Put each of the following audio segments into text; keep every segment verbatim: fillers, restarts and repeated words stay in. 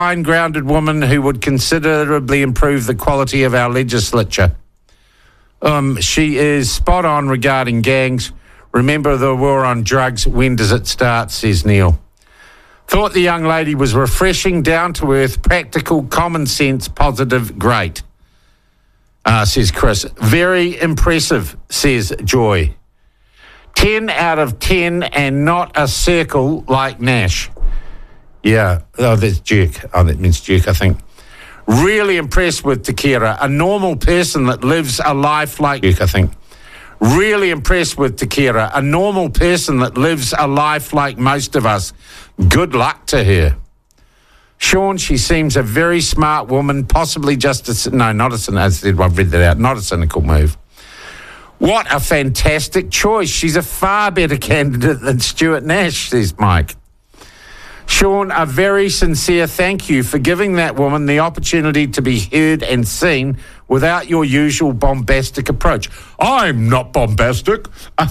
fine, grounded woman who would considerably improve the quality of our legislature. Um, she is spot on regarding gangs. Remember the war on drugs. When does it start, says Neil. Thought the young lady was refreshing, down-to-earth, practical, common sense, positive, great, uh, says Chris. Very impressive, says Joy. ten out of ten and not a circle like Nash. Yeah, oh, that's Duke. Oh, that means Duke, I think. Really impressed with Te Kira, a normal person that lives a life like Duke, I think. Really impressed with Te Kira, a normal person that lives a life like most of us. Good luck to her. Sean, she seems a very smart woman, possibly just a... No, not a cynical... I've read that out. Not a cynical move. What a fantastic choice. She's a far better candidate than Stuart Nash, says Mike. Sean, a very sincere thank you for giving that woman the opportunity to be heard and seen without your usual bombastic approach. I'm not bombastic.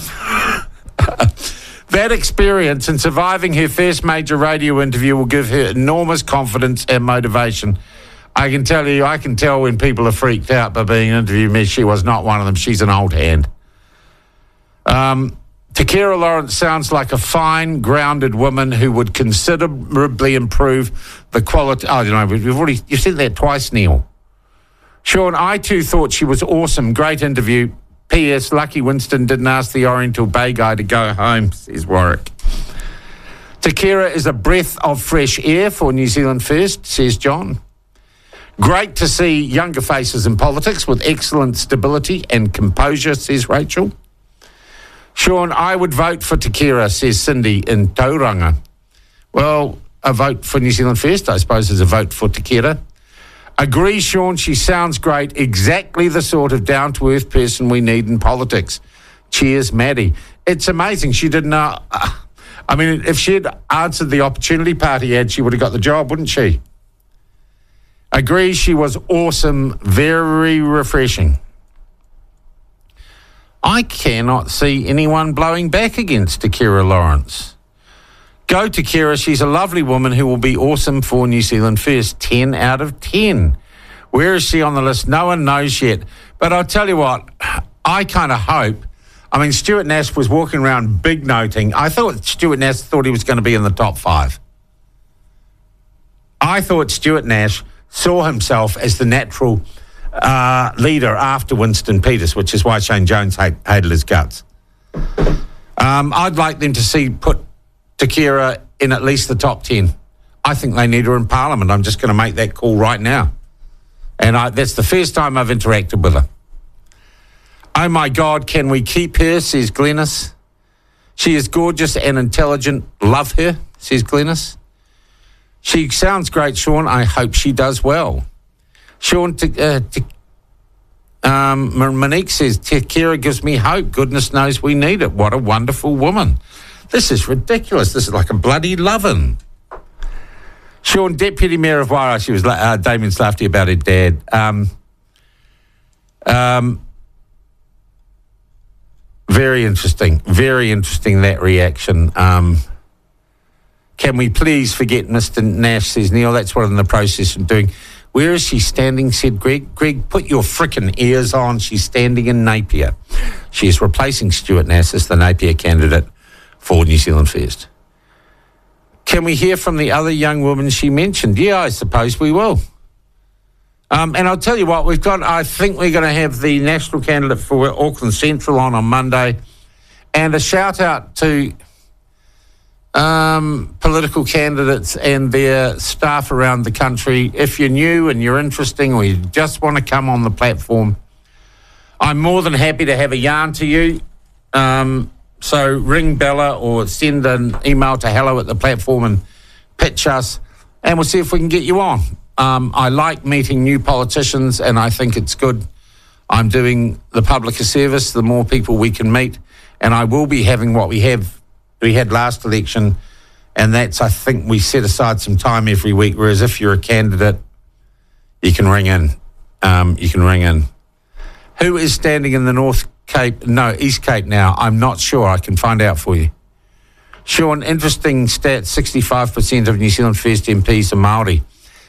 That experience in surviving her first major radio interview will give her enormous confidence and motivation. I can tell you, I can tell when people are freaked out by being interviewed. Me, she was not one of them. She's an old hand. Um... Te Kira Lawrence sounds like a fine, grounded woman who would considerably improve the quality... Oh, you know, we've already... You've said that twice, Neil. Sean, I too thought she was awesome. Great interview. P S. Lucky Winston didn't ask the Oriental Bay guy to go home, says Warwick. Te Kira is a breath of fresh air for New Zealand First, says John. Great to see younger faces in politics with excellent stability and composure, says Rachel. Sean, I would vote for Te Kira, says Cindy in Tauranga. Well, a vote for New Zealand First, I suppose, is a vote for Te Kira. Agree, Sean, she sounds great. Exactly the sort of down-to-earth person we need in politics. Cheers, Maddie. It's amazing. She didn't know... Uh, I mean, if she had answered the Opportunity Party ad, she would have got the job, wouldn't she? Agree, she was awesome. Very refreshing. I cannot see anyone blowing back against Te Kira Lawrence. Go Te Kira, she's a lovely woman who will be awesome for New Zealand First. ten out of ten. Where is she on the list? No one knows yet. But I'll tell you what, I kind of hope, I mean, Stuart Nash was walking around big noting. I thought Stuart Nash thought he was going to be in the top five. I thought Stuart Nash saw himself as the natural... Uh, leader after Winston Peters, which is why Shane Jones hate, hated his guts. Um, I'd like them to see put Te Kira in at least the top ten. I think they need her in Parliament. I'm just going to make that call right now. And I, that's the first time I've interacted with her. Oh my God, can we keep her, says Glennis. She is gorgeous and intelligent. Love her, says Glennis. She sounds great, Sean. I hope she does well. Sean, uh, um, Monique says, Te Kira gives me hope. Goodness knows we need it. What a wonderful woman. This is ridiculous. This is like a bloody lovin'. Sean, Deputy Mayor of Wairau, she was, uh, Damien's laughed about her dad. Um, um, very interesting. Very interesting, that reaction. Um, can we please forget Mister Nash, says Neil. That's what I'm in the process of doing. Where is she standing, said Greg. Greg, put your frickin' ears on. She's standing in Napier. She is replacing Stuart Nash as the Napier candidate for New Zealand First. Can we hear from the other young woman she mentioned? Yeah, I suppose we will. Um, and I'll tell you what, we've got, I think we're going to have the national candidate for Auckland Central on on Monday. And a shout out to... Um, political candidates and their staff around the country. If you're new and you're interesting or you just want to come on the platform, I'm more than happy to have a yarn to you. Um, so ring Bella or send an email to hello at the platform and pitch us, and we'll see if we can get you on. Um, I like meeting new politicians, and I think it's good. I'm doing the public a service, the more people we can meet, and I will be having what we have we had last election, and that's, I think, we set aside some time every week, whereas if you're a candidate, you can ring in. Um, you can ring in. Who is standing in the North Cape? No, East Cape now. I'm not sure. I can find out for you. Sean, interesting stat, sixty-five percent of New Zealand First M Ps are Māori.